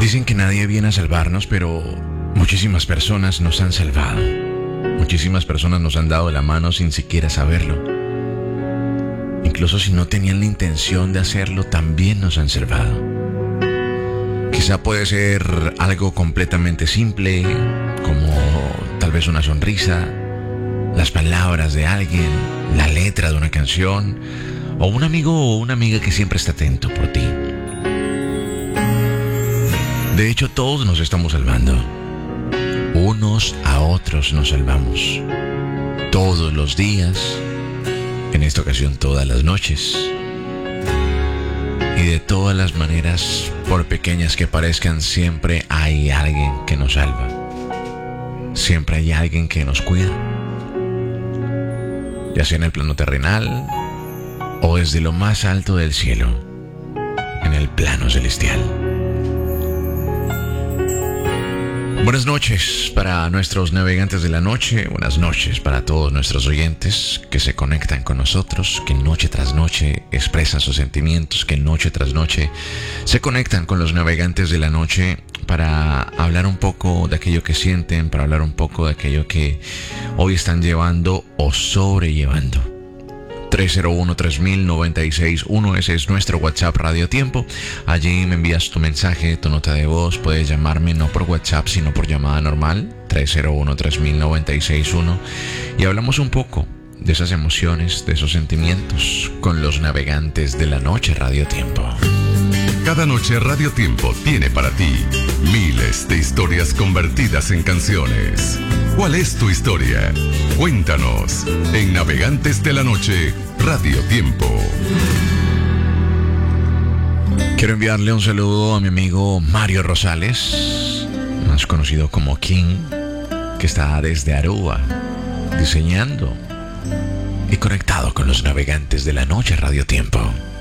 Dicen que nadie viene a salvarnos, pero muchísimas personas nos han salvado. Muchísimas personas nos han dado la mano sin siquiera saberlo. Incluso si no tenían la intención de hacerlo, también nos han salvado. Quizá puede ser algo completamente simple, como tal vez una sonrisa, las palabras de alguien, la letra de una canción, o un amigo o una amiga que siempre está atento por ti. De hecho, todos nos estamos salvando. Unos a otros nos salvamos. Todos los días, en esta ocasión todas las noches. Y de todas las maneras, por pequeñas que parezcan, siempre hay alguien que nos salva. Siempre hay alguien que nos cuida. Ya sea en el plano terrenal o desde lo más alto del cielo, en el plano celestial. Buenas noches para nuestros navegantes de la noche, buenas noches para todos nuestros oyentes que se conectan con nosotros, que noche tras noche expresan sus sentimientos, que noche tras noche se conectan con los navegantes de la noche para hablar un poco de aquello que sienten, para hablar un poco de aquello que hoy están llevando o sobrellevando. 301-3000-961, ese es nuestro WhatsApp Radio Tiempo. Allí me envías tu mensaje, tu nota de voz. Puedes llamarme no por WhatsApp, sino por llamada normal, 301-3000-961. Y hablamos un poco de esas emociones, de esos sentimientos con los navegantes de la noche Radio Tiempo. Cada noche Radio Tiempo tiene para ti miles de historias convertidas en canciones. ¿Cuál es tu historia? Cuéntanos en Navegantes de la Noche Radio Tiempo. Quiero enviarle un saludo a mi amigo Mario Rosales, más conocido como King, que está desde Aruba, diseñando y conectado con los navegantes de la noche Radio Tiempo.